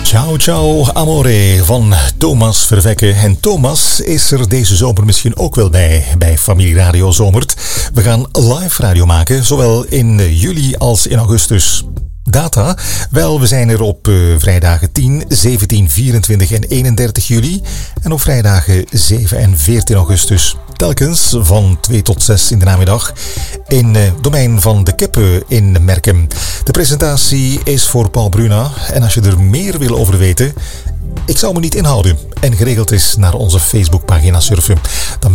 Ciao ciao amore van Thomas Vervekke. En Thomas is er deze zomer misschien ook wel bij Familie Radio Zomert. We gaan live radio maken, zowel in juli als in augustus. Data? Wel, we zijn er op vrijdagen 10, 17, 24 en 31 juli. En op vrijdagen 7 en 14 augustus. Telkens van 2 tot 6 in de namiddag in domein van de Kippen in Merkem. De presentatie is voor Paul Bruna. En als je er meer wil over weten, ik zou me niet inhouden en geregeld is naar onze Facebookpagina surfen. Dan